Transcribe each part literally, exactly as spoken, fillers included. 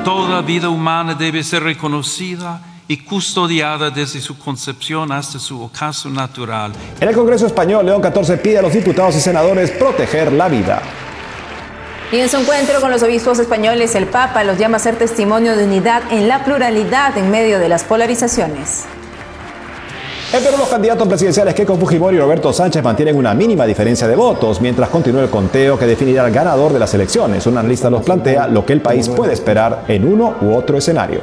Toda vida humana debe ser reconocida y custodiada desde su concepción hasta su ocaso natural. En el Congreso español, León catorce pide a los diputados y senadores proteger la vida. Y en su encuentro con los obispos españoles, el Papa los llama a ser testimonio de unidad en la pluralidad en medio de las polarizaciones. En Perú, los candidatos presidenciales Keiko Fujimori y Roberto Sánchez mantienen una mínima diferencia de votos, mientras continúa el conteo que definirá el ganador de las elecciones. Un analista nos plantea lo que el país puede esperar en uno u otro escenario.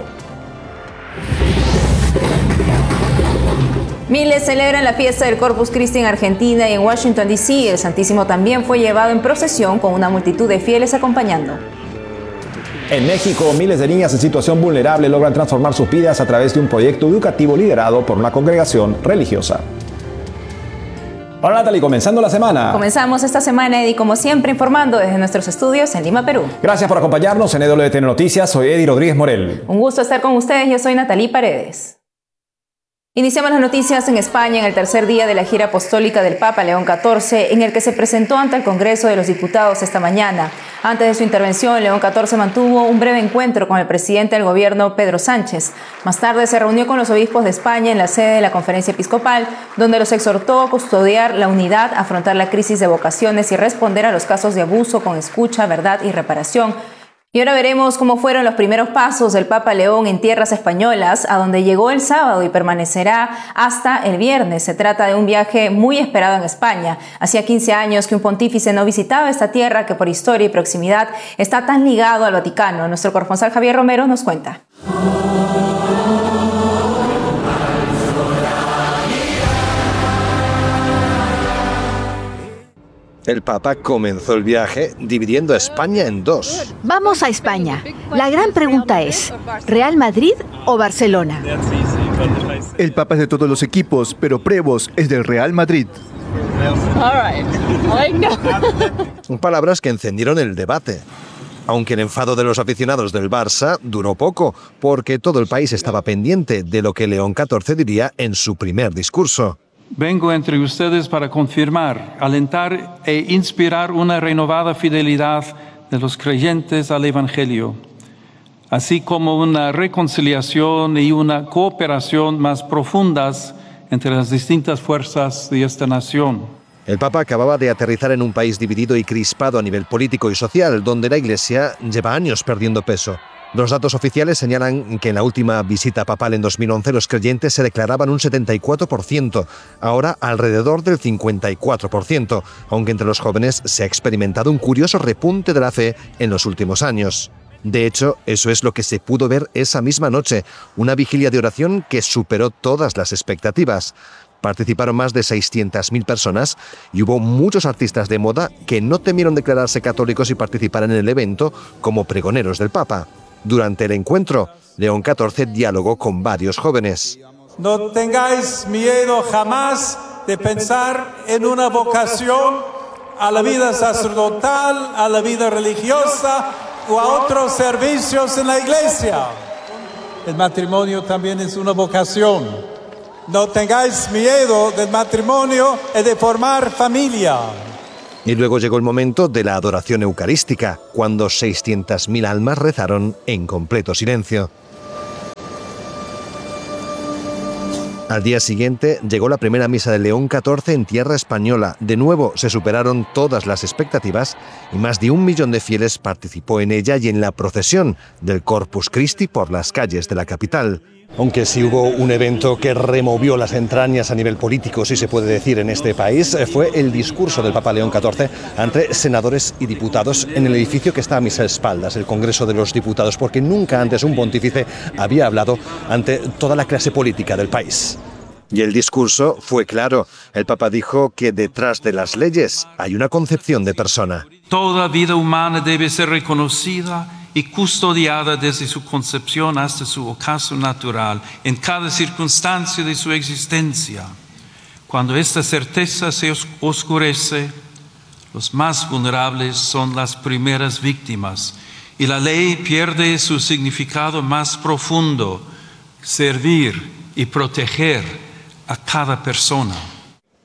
Miles celebran la fiesta del Corpus Christi en Argentina y en Washington, D C El Santísimo también fue llevado en procesión con una multitud de fieles acompañando. En México, miles de niñas en situación vulnerable logran transformar sus vidas a través de un proyecto educativo liderado por una congregación religiosa. Hola Natalie, comenzando la semana. Comenzamos esta semana, Eddie, como siempre, informando desde nuestros estudios en Lima, Perú. Gracias por acompañarnos en E W T N Noticias. Soy Eddie Rodríguez Morel. Un gusto estar con ustedes. Yo soy Natalie Paredes. Iniciamos las noticias en España en el tercer día de la gira apostólica del Papa León catorce, en el que se presentó ante el Congreso de los Diputados esta mañana. Antes de su intervención, León catorce mantuvo un breve encuentro con el presidente del gobierno, Pedro Sánchez. Más tarde se reunió con los obispos de España en la sede de la Conferencia Episcopal, donde los exhortó a custodiar la unidad, afrontar la crisis de vocaciones y responder a los casos de abuso con escucha, verdad y reparación. Y ahora veremos cómo fueron los primeros pasos del Papa León en tierras españolas, a donde llegó el sábado y permanecerá hasta el viernes. Se trata de un viaje muy esperado en España. Hacía quince años que un pontífice no visitaba esta tierra que por historia y proximidad está tan ligado al Vaticano. Nuestro corresponsal Javier Romero nos cuenta. El Papa comenzó el viaje dividiendo a España en dos. Vamos a España. La gran pregunta es, ¿Real Madrid o Barcelona? El Papa es de todos los equipos, pero Prevost es del Real Madrid. Palabras que encendieron el debate. Aunque el enfado de los aficionados del Barça duró poco, porque todo el país estaba pendiente de lo que León catorce diría en su primer discurso. Vengo entre ustedes para confirmar, alentar e inspirar una renovada fidelidad de los creyentes al Evangelio, así como una reconciliación y una cooperación más profundas entre las distintas fuerzas de esta nación. El Papa acababa de aterrizar en un país dividido y crispado a nivel político y social, donde la Iglesia lleva años perdiendo peso. Los datos oficiales señalan que en la última visita papal en dos mil once los creyentes se declaraban un setenta y cuatro por ciento, ahora alrededor del cincuenta y cuatro por ciento, aunque entre los jóvenes se ha experimentado un curioso repunte de la fe en los últimos años. De hecho, eso es lo que se pudo ver esa misma noche, una vigilia de oración que superó todas las expectativas. Participaron más de seiscientas mil personas y hubo muchos artistas de moda que no temieron declararse católicos y participar en el evento como pregoneros del Papa. Durante el encuentro, León catorce dialogó con varios jóvenes. No tengáis miedo jamás de pensar en una vocación a la vida sacerdotal, a la vida religiosa o a otros servicios en la iglesia. El matrimonio también es una vocación. No tengáis miedo del matrimonio y de formar familia. Y luego llegó el momento de la adoración eucarística, cuando seiscientas mil almas rezaron en completo silencio. Al día siguiente llegó la primera misa de León catorce en tierra española. De nuevo se superaron todas las expectativas y más de un millón de fieles participó en ella y en la procesión del Corpus Christi por las calles de la capital. Aunque sí hubo un evento que removió las entrañas a nivel político, si se puede decir, en este país, fue el discurso del Papa León catorce ante senadores y diputados en el edificio que está a mis espaldas, el Congreso de los Diputados, porque nunca antes un pontífice había hablado ante toda la clase política del país. Y el discurso fue claro. El Papa dijo que detrás de las leyes hay una concepción de persona. Toda vida humana debe ser reconocida y custodiada desde su concepción hasta su ocaso natural, en cada circunstancia de su existencia. Cuando esta certeza se oscurece, los más vulnerables son las primeras víctimas, y la ley pierde su significado más profundo, servir y proteger a cada persona.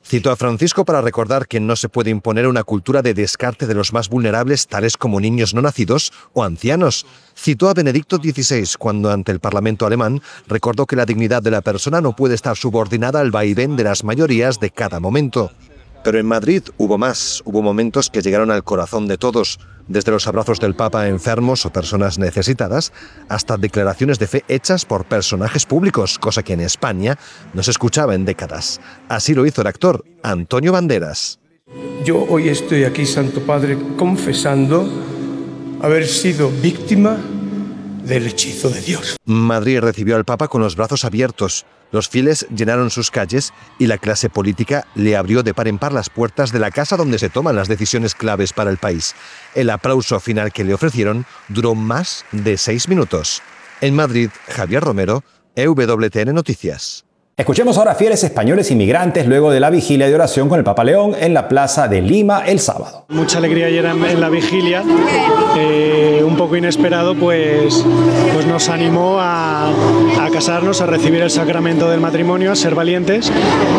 Citó a Francisco para recordar que no se puede imponer una cultura de descarte de los más vulnerables, tales como niños no nacidos o ancianos. Citó a Benedicto dieciséis cuando, ante el Parlamento alemán, recordó que la dignidad de la persona no puede estar subordinada al vaivén de las mayorías de cada momento. Pero en Madrid hubo más, hubo momentos que llegaron al corazón de todos, desde los abrazos del Papa a enfermos o personas necesitadas, hasta declaraciones de fe hechas por personajes públicos, cosa que en España no se escuchaba en décadas. Así lo hizo el actor Antonio Banderas. Yo hoy estoy aquí, Santo Padre, confesando haber sido víctima del hechizo de Dios. Madrid recibió al Papa con los brazos abiertos. Los fieles llenaron sus calles y la clase política le abrió de par en par las puertas de la casa donde se toman las decisiones claves para el país. El aplauso final que le ofrecieron duró más de seis minutos. En Madrid, Javier Romero, E W T N Noticias. Escuchemos ahora a fieles españoles inmigrantes luego de la vigilia de oración con el Papa León en la plaza de Lima el sábado. Mucha alegría ayer en la vigilia, eh, un poco inesperado, pues, pues nos animó a, a casarnos, a recibir el sacramento del matrimonio, a ser valientes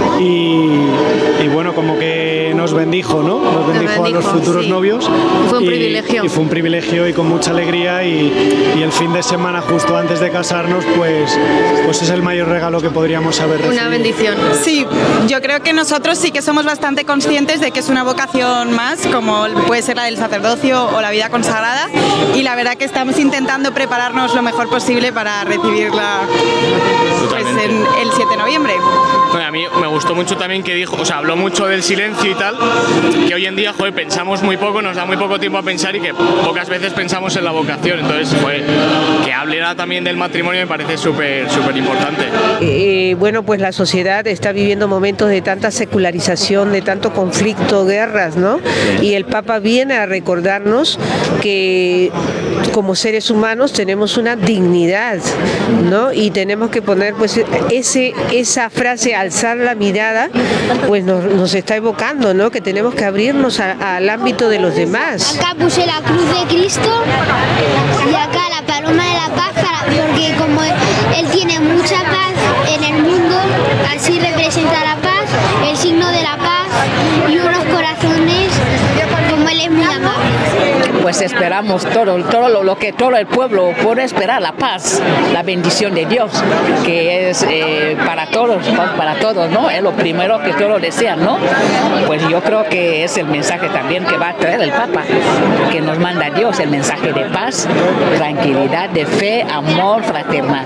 y, y bueno, como que nos bendijo, ¿no? Nos bendijo, bendijo a los futuros sí. novios. Fue un y, privilegio. Y fue un privilegio y con mucha alegría y, y el fin de semana justo antes de casarnos, pues, pues es el mayor regalo que podríamos haber. Una bendición. Sí, yo creo que nosotros sí que somos bastante conscientes de que es una vocación más, como puede ser la del sacerdocio o la vida consagrada, y la verdad que estamos intentando prepararnos lo mejor posible para recibirla pues, en el siete de noviembre. Bueno, a mí me gustó mucho también que dijo, o sea, habló mucho del silencio y tal, que hoy en día, joder, pensamos muy poco, nos da muy poco tiempo a pensar y que pocas veces pensamos en la vocación, entonces, joder, que hablara también del matrimonio me parece súper, súper importante. Eh, bueno, pues la sociedad está viviendo momentos de tanta secularización, de tanto conflicto, guerras, ¿no? Y el Papa viene a recordarnos que como seres humanos tenemos una dignidad, ¿no? Y tenemos que poner, pues, ese, esa frase, alzar la mirada, pues nos, nos está evocando, ¿no? Que tenemos que abrirnos a, al ámbito de los demás. Acá puse la cruz de Cristo y acá la paloma de la paz, para, porque como él tiene mucha paz en el mundo, así representa la paz, el signo de la paz y unos corazones, como él es muy amable. Pues esperamos todo, todo lo, lo que todo el pueblo puede esperar, la paz, la bendición de Dios, que es eh, para todos, para todos, ¿no? Es lo primero que todos desean, ¿no? Pues yo creo que es el mensaje también que va a traer el Papa, que nos manda Dios, el mensaje de paz, tranquilidad, de fe, amor fraternal.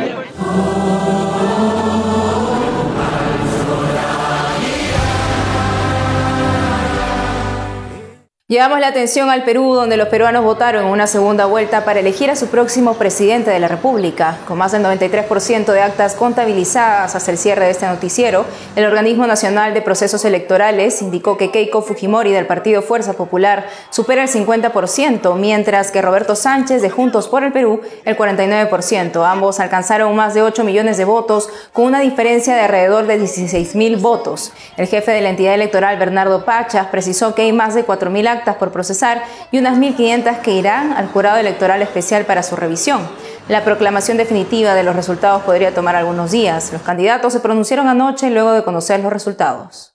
Llevamos la atención al Perú, donde los peruanos votaron en una segunda vuelta para elegir a su próximo presidente de la República. Con más del noventa y tres por ciento de actas contabilizadas hasta el cierre de este noticiero, el Organismo Nacional de Procesos Electorales indicó que Keiko Fujimori del Partido Fuerza Popular supera el cincuenta por ciento, mientras que Roberto Sánchez de Juntos por el Perú el cuarenta y nueve por ciento. Ambos alcanzaron más de ocho millones de votos, con una diferencia de alrededor de dieciséis mil votos. El jefe de la entidad electoral, Bernardo Pachas, precisó que hay más de cuatro mil actas por procesar y unas mil quinientas que irán al jurado electoral especial para su revisión. La proclamación definitiva de los resultados podría tomar algunos días. Los candidatos se pronunciaron anoche luego de conocer los resultados.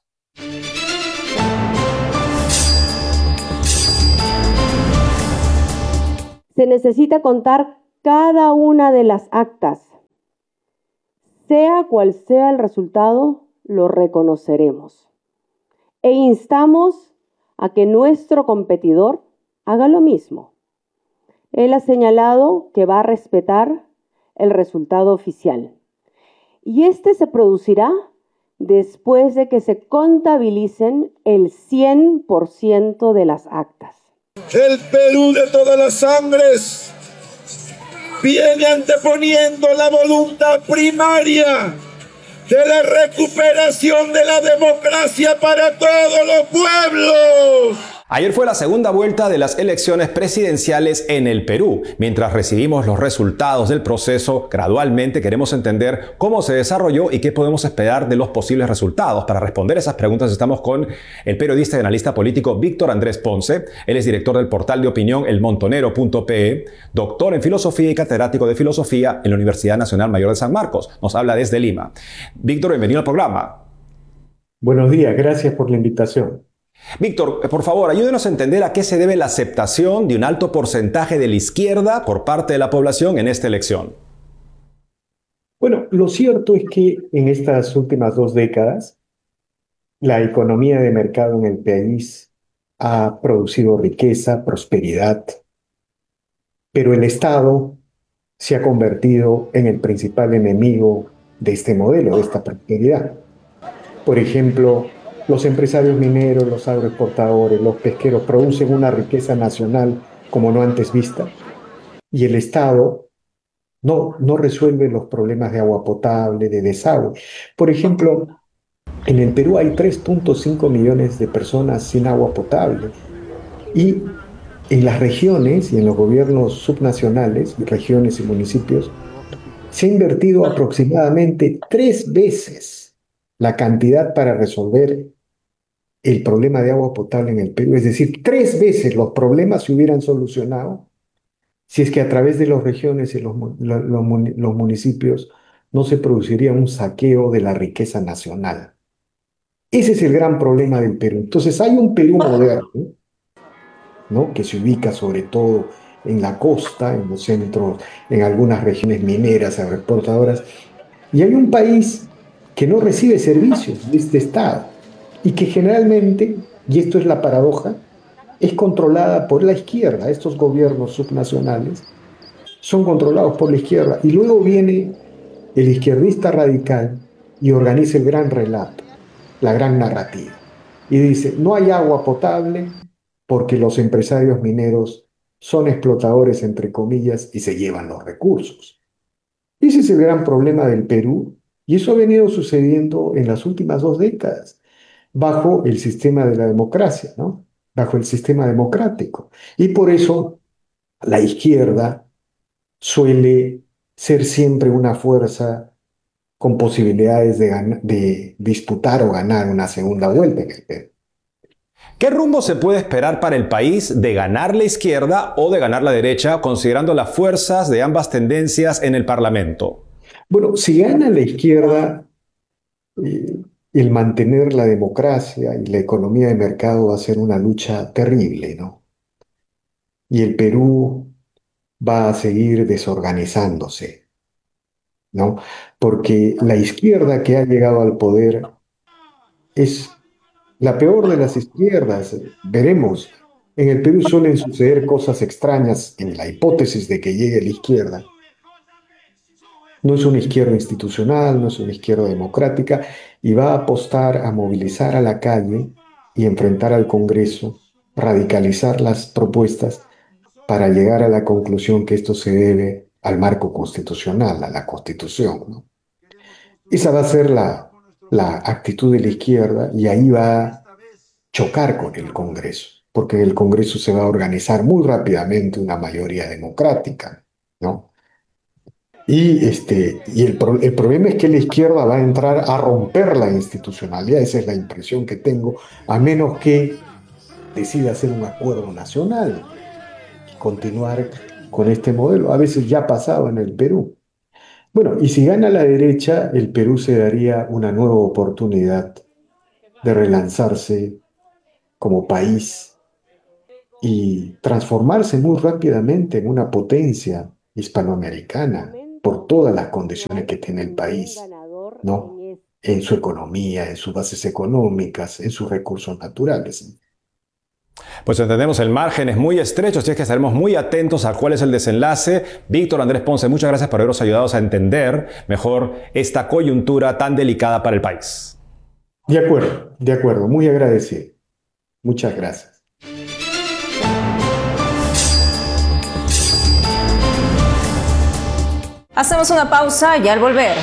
Se necesita contar cada una de las actas. Sea cual sea el resultado, lo reconoceremos. E instamos a que nuestro competidor haga lo mismo. Él ha señalado que va a respetar el resultado oficial. Y este se producirá después de que se contabilicen el cien por ciento de las actas. El Perú de todas las sangres viene anteponiendo la voluntad primaria de la recuperación de la democracia para todos los pueblos. Ayer fue la segunda vuelta de las elecciones presidenciales en el Perú. Mientras recibimos los resultados del proceso, gradualmente queremos entender cómo se desarrolló y qué podemos esperar de los posibles resultados. Para responder esas preguntas estamos con el periodista y analista político Víctor Andrés Ponce. Él es director del portal de opinión el montonero punto pe, doctor en filosofía y catedrático de filosofía en la Universidad Nacional Mayor de San Marcos. Nos habla desde Lima. Víctor, bienvenido al programa. Buenos días, gracias por la invitación. Víctor, por favor, ayúdenos a entender a qué se debe la aceptación de un alto porcentaje de la izquierda por parte de la población en esta elección. Bueno, lo cierto es que en estas últimas dos décadas, la economía de mercado en el país ha producido riqueza, prosperidad, pero el Estado se ha convertido en el principal enemigo de este modelo, de esta prosperidad. Por ejemplo, los empresarios mineros, los agroexportadores, los pesqueros producen una riqueza nacional como no antes vista, y el Estado no, no resuelve los problemas de agua potable, de desagüe. Por ejemplo, en el Perú hay tres punto cinco millones de personas sin agua potable, y en las regiones y en los gobiernos subnacionales, regiones y municipios, se ha invertido aproximadamente tres veces la cantidad para resolver el problema de agua potable en el Perú. Es decir, tres veces los problemas se hubieran solucionado si es que a través de las regiones y los, los, los municipios no se produciría un saqueo de la riqueza nacional. Ese es el gran problema del Perú. Entonces hay un Perú moderno, ¿no?, que se ubica sobre todo en la costa, en los centros, en algunas regiones mineras, agroexportadoras, y hay un país que no recibe servicios de este Estado y que generalmente, y esto es la paradoja, es controlada por la izquierda. Estos gobiernos subnacionales son controlados por la izquierda, y luego viene el izquierdista radical y organiza el gran relato, la gran narrativa, y dice: no hay agua potable porque los empresarios mineros son explotadores, entre comillas, y se llevan los recursos. Ese es el gran problema del Perú, y eso ha venido sucediendo en las últimas dos décadas, bajo el sistema de la democracia, ¿no?, bajo el sistema democrático. Y por eso la izquierda suele ser siempre una fuerza con posibilidades de, ganar, de disputar o ganar una segunda vuelta en el Perú. ¿Qué rumbo se puede esperar para el país de ganar la izquierda o de ganar la derecha, considerando las fuerzas de ambas tendencias en el Parlamento? Bueno, si gana la izquierda, eh, el mantener la democracia y la economía de mercado va a ser una lucha terrible, ¿no? Y el Perú va a seguir desorganizándose, ¿no? Porque la izquierda que ha llegado al poder es la peor de las izquierdas. Veremos, en el Perú suelen suceder cosas extrañas en la hipótesis de que llegue la izquierda. No es una izquierda institucional, no es una izquierda democrática, y va a apostar a movilizar a la calle y enfrentar al Congreso, radicalizar las propuestas para llegar a la conclusión que esto se debe al marco constitucional, a la Constitución, ¿no? Esa va a ser la, la actitud de la izquierda, y ahí va a chocar con el Congreso, porque en el Congreso se va a organizar muy rápidamente una mayoría democrática, ¿no? Y, este, y el, pro, el problema es que la izquierda va a entrar a romper la institucionalidad, esa es la impresión que tengo, a menos que decida hacer un acuerdo nacional y continuar con este modelo. A veces ya ha pasado en el Perú. Bueno, y si gana la derecha, el Perú se daría una nueva oportunidad de relanzarse como país y transformarse muy rápidamente en una potencia hispanoamericana, por todas las condiciones que tiene el país, ¿no?, en su economía, en sus bases económicas, en sus recursos naturales. Pues entendemos, el margen es muy estrecho, así es que estaremos muy atentos a cuál es el desenlace. Víctor Andrés Ponce, muchas gracias por habernos ayudado a entender mejor esta coyuntura tan delicada para el país. De acuerdo, de acuerdo, muy agradecido. Muchas gracias. Hacemos una pausa y al volver.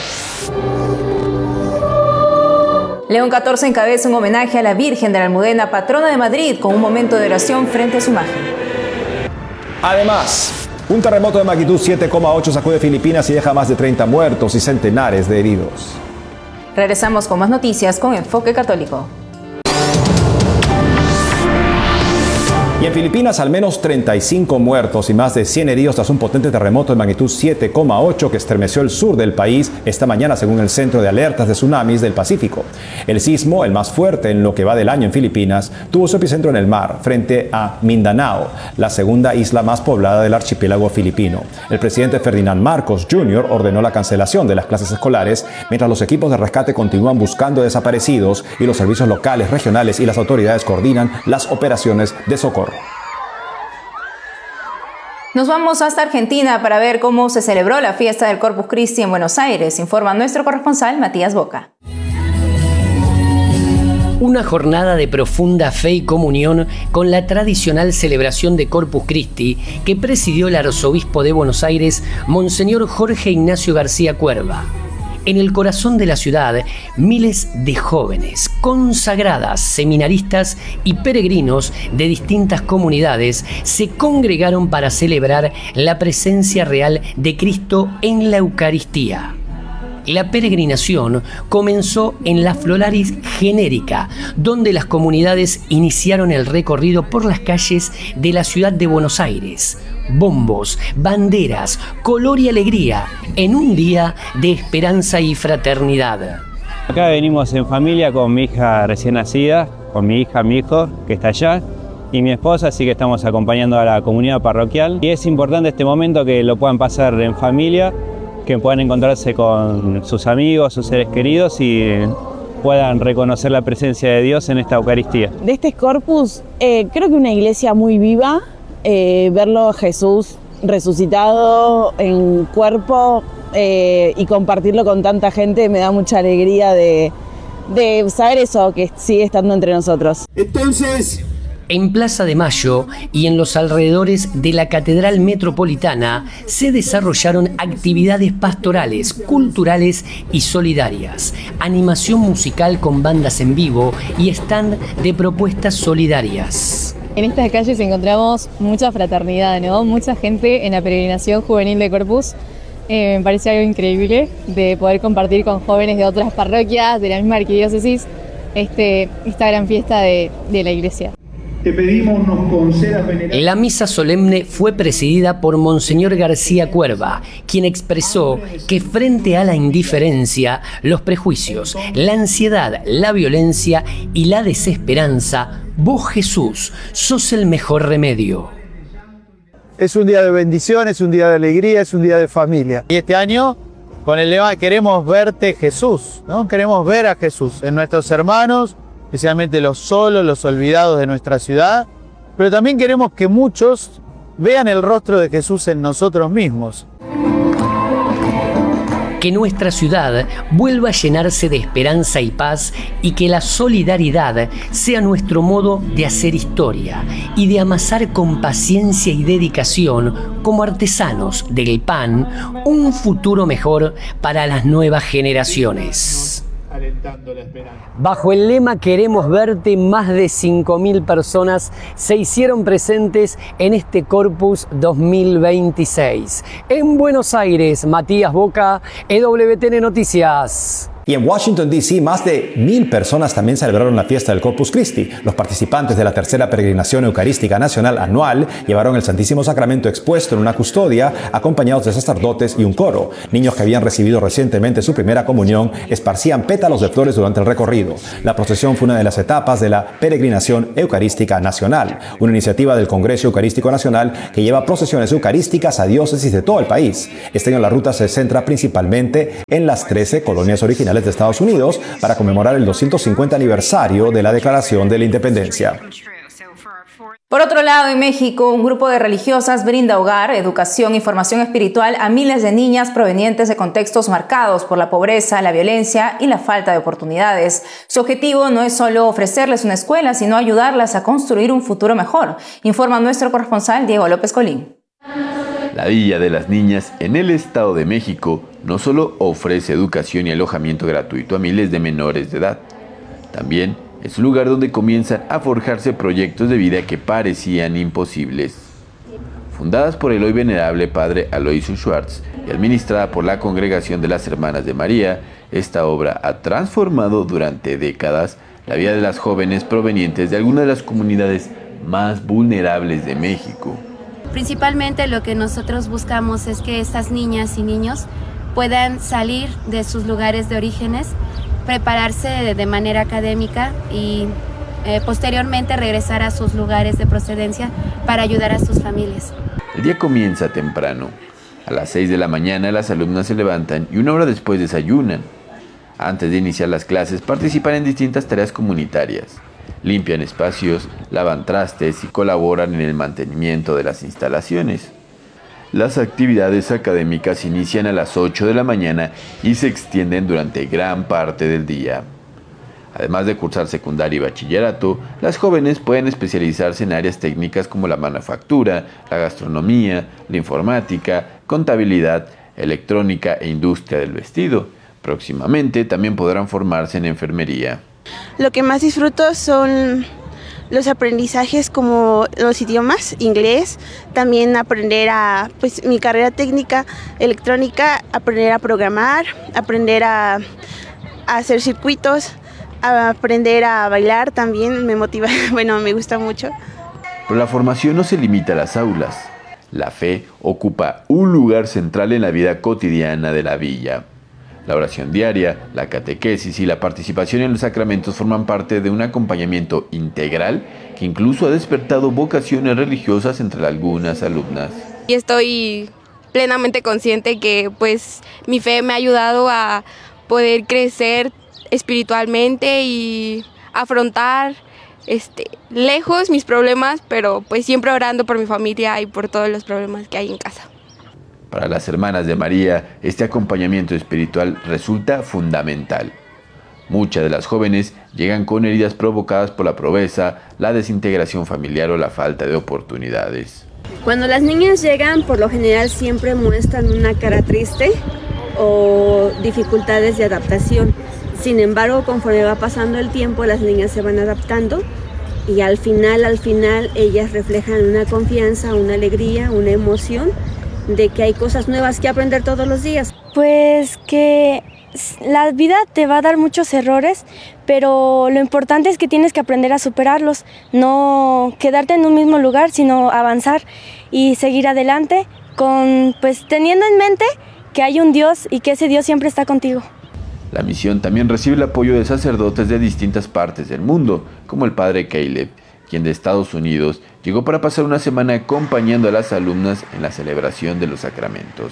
León catorce encabeza un homenaje a la Virgen de la Almudena, patrona de Madrid, con un momento de oración frente a su imagen. Además, un terremoto de magnitud siete coma ocho sacude Filipinas y deja más de treinta muertos y centenares de heridos. Regresamos con más noticias con Enfoque Católico. Y en Filipinas, al menos treinta y cinco muertos y más de cien heridos tras un potente terremoto de magnitud siete coma ocho que estremeció el sur del país esta mañana, según el Centro de Alertas de Tsunamis del Pacífico. El sismo, el más fuerte en lo que va del año en Filipinas, tuvo su epicentro en el mar, frente a Mindanao, la segunda isla más poblada del archipiélago filipino. El presidente Ferdinand Marcos junior ordenó la cancelación de las clases escolares, mientras los equipos de rescate continúan buscando desaparecidos y los servicios locales, regionales y las autoridades coordinan las operaciones de socorro. Nos vamos hasta Argentina para ver cómo se celebró la fiesta del Corpus Christi en Buenos Aires, informa nuestro corresponsal Matías Boca. Una jornada de profunda fe y comunión con la tradicional celebración de Corpus Christi que presidió el arzobispo de Buenos Aires, Monseñor Jorge Ignacio García Cuerva. En el corazón de la ciudad, miles de jóvenes, consagradas, seminaristas y peregrinos de distintas comunidades se congregaron para celebrar la presencia real de Cristo en la Eucaristía. La peregrinación comenzó en la Flolaris Genérica, donde las comunidades iniciaron el recorrido por las calles de la ciudad de Buenos Aires. Bombos, banderas, color y alegría en un día de esperanza y fraternidad. Acá venimos en familia con mi hija recién nacida, con mi hija, mi hijo, que está allá, y mi esposa, así que estamos acompañando a la comunidad parroquial. Y es importante este momento que lo puedan pasar en familia, que puedan encontrarse con sus amigos, sus seres queridos y puedan reconocer la presencia de Dios en esta Eucaristía. De este Corpus, eh, creo que una iglesia muy viva, eh, verlo a Jesús resucitado en cuerpo eh, y compartirlo con tanta gente me da mucha alegría de, de saber eso, que sigue estando entre nosotros. Entonces, en Plaza de Mayo y en los alrededores de la Catedral Metropolitana se desarrollaron actividades pastorales, culturales y solidarias, animación musical con bandas en vivo y stand de propuestas solidarias. En estas calles encontramos mucha fraternidad, ¿no? Mucha gente en la peregrinación juvenil de Corpus. Eh, me parece algo increíble de poder compartir con jóvenes de otras parroquias, de la misma arquidiócesis, este, esta gran fiesta de, de la iglesia. Te pedimos nos concedas veneración. La misa solemne fue presidida por Monseñor García Cuerva, quien expresó que frente a la indiferencia, los prejuicios, la ansiedad, la violencia y la desesperanza, vos, Jesús, sos el mejor remedio. Es un día de bendición, es un día de alegría, es un día de familia. Y este año, con el lema queremos verte Jesús, ¿no? Queremos ver a Jesús en nuestros hermanos, especialmente los solos, los olvidados de nuestra ciudad, pero también queremos que muchos vean el rostro de Jesús en nosotros mismos. Que nuestra ciudad vuelva a llenarse de esperanza y paz y que la solidaridad sea nuestro modo de hacer historia y de amasar con paciencia y dedicación, como artesanos del pan, un futuro mejor para las nuevas generaciones. Bajo el lema Queremos verte, más de cinco mil personas se hicieron presentes en este Corpus dos mil veintiséis. En Buenos Aires, Matías Boca, E W T N Noticias. Y en Washington, D C, más de mil personas también celebraron la fiesta del Corpus Christi. Los participantes de la tercera peregrinación eucarística nacional anual llevaron el Santísimo Sacramento expuesto en una custodia, acompañados de sacerdotes y un coro. Niños que habían recibido recientemente su primera comunión esparcían pétalos de flores durante el recorrido. La procesión fue una de las etapas de la peregrinación eucarística nacional, una iniciativa del Congreso Eucarístico Nacional que lleva procesiones eucarísticas a diócesis de todo el país. Este año la ruta se centra principalmente en las trece colonias originales de Estados Unidos para conmemorar el doscientos cincuenta aniversario de la Declaración de la Independencia. Por otro lado, en México, un grupo de religiosas brinda hogar, educación y formación espiritual a miles de niñas provenientes de contextos marcados por la pobreza, la violencia y la falta de oportunidades. Su objetivo no es solo ofrecerles una escuela, sino ayudarlas a construir un futuro mejor, informa nuestro corresponsal Diego López Colín. La Villa de las Niñas en el Estado de México no solo ofrece educación y alojamiento gratuito a miles de menores de edad, también es un lugar donde comienzan a forjarse proyectos de vida que parecían imposibles. Fundadas por el hoy venerable padre Aloysius Schwartz y administrada por la Congregación de las Hermanas de María, esta obra ha transformado durante décadas la vida de las jóvenes provenientes de algunas de las comunidades más vulnerables de México. Principalmente lo que nosotros buscamos es que estas niñas y niños puedan salir de sus lugares de orígenes, prepararse de, de manera académica y eh, posteriormente regresar a sus lugares de procedencia para ayudar a sus familias. El día comienza temprano. A las seis de la mañana las alumnas se levantan y una hora después desayunan. Antes de iniciar las clases participan en distintas tareas comunitarias. Limpian espacios, lavan trastes y colaboran en el mantenimiento de las instalaciones. Las actividades académicas inician a las ocho de la mañana y se extienden durante gran parte del día. Además de cursar secundaria y bachillerato, las jóvenes pueden especializarse en áreas técnicas como la manufactura, la gastronomía, la informática, contabilidad, electrónica e industria del vestido. Próximamente también podrán formarse en enfermería. Lo que más disfruto son los aprendizajes como los idiomas, inglés, también aprender a, pues mi carrera técnica electrónica, aprender a programar, aprender a, a hacer circuitos, a aprender a bailar también me motiva, bueno, me gusta mucho. Pero la formación no se limita a las aulas. La fe ocupa un lugar central en la vida cotidiana de la villa. La oración diaria, la catequesis y la participación en los sacramentos forman parte de un acompañamiento integral que incluso ha despertado vocaciones religiosas entre algunas alumnas. Y estoy plenamente consciente que pues mi fe me ha ayudado a poder crecer espiritualmente y afrontar este, lejos mis problemas, pero pues siempre orando por mi familia y por todos los problemas que hay en casa. Para las hermanas de María, este acompañamiento espiritual resulta fundamental. Muchas de las jóvenes llegan con heridas provocadas por la pobreza, la desintegración familiar o la falta de oportunidades. Cuando las niñas llegan, por lo general siempre muestran una cara triste o dificultades de adaptación. Sin embargo, conforme va pasando el tiempo, las niñas se van adaptando y al final, al final, ellas reflejan una confianza, una alegría, una emoción de que hay cosas nuevas que aprender todos los días. Pues que la vida te va a dar muchos errores, pero lo importante es que tienes que aprender a superarlos, no quedarte en un mismo lugar, sino avanzar y seguir adelante, con, pues, teniendo en mente que hay un Dios y que ese Dios siempre está contigo. La misión también recibe el apoyo de sacerdotes de distintas partes del mundo, como el padre Caleb, quien de Estados Unidos llegó para pasar una semana acompañando a las alumnas en la celebración de los sacramentos.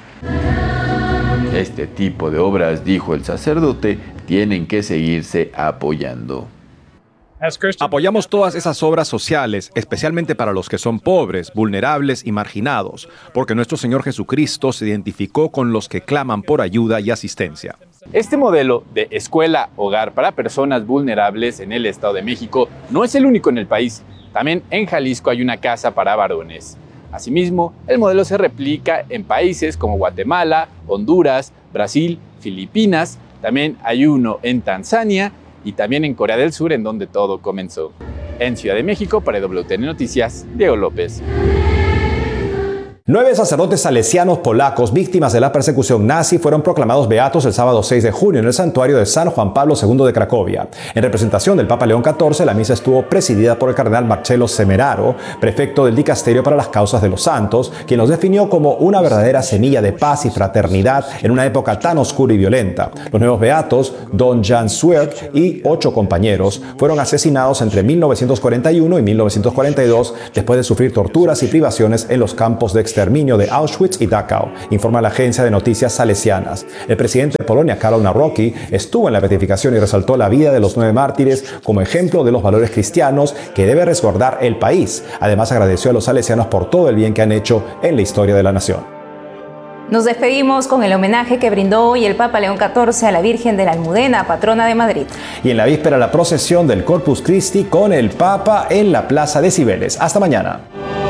Este tipo de obras, dijo el sacerdote, tienen que seguirse apoyando. Apoyamos todas esas obras sociales, especialmente para los que son pobres, vulnerables y marginados, porque nuestro Señor Jesucristo se identificó con los que claman por ayuda y asistencia. Este modelo de escuela-hogar para personas vulnerables en el Estado de México no es el único en el país. También en Jalisco hay una casa para varones. Asimismo, el modelo se replica en países como Guatemala, Honduras, Brasil, Filipinas. También hay uno en Tanzania y también en Corea del Sur, en donde todo comenzó. En Ciudad de México, para W T N Noticias, Diego López. Nueve sacerdotes salesianos polacos víctimas de la persecución nazi fueron proclamados beatos el sábado seis de junio en el santuario de San Juan Pablo segundo de Cracovia. En representación del Papa León catorce, la misa estuvo presidida por el cardenal Marcello Semeraro, prefecto del Dicasterio para las Causas de los Santos, quien los definió como una verdadera semilla de paz y fraternidad en una época tan oscura y violenta. Los nuevos beatos, Don Jan Swerk y ocho compañeros, fueron asesinados entre mil novecientos cuarenta y uno y mil novecientos cuarenta y dos después de sufrir torturas y privaciones en los campos de exterminio de Auschwitz y Dachau, informa la agencia de noticias salesianas. El presidente de Polonia, Karol Nawrocki, estuvo en la beatificación y resaltó la vida de los nueve mártires como ejemplo de los valores cristianos que debe resguardar el país. Además, agradeció a los salesianos por todo el bien que han hecho en la historia de la nación. Nos despedimos con el homenaje que brindó hoy el Papa León catorce a la Virgen de la Almudena, patrona de Madrid. Y en la víspera, la procesión del Corpus Christi con el Papa en la Plaza de Cibeles. Hasta mañana.